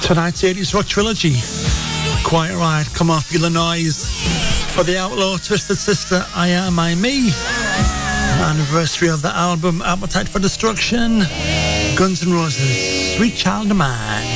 Tonight's 80s Rock Trilogy. Quite right, come on, feel the noise. For the Outlaw, Twisted Sister, I Am, I Me. Anniversary of the album, Appetite for Destruction. Guns N' Roses, Sweet Child of Mine.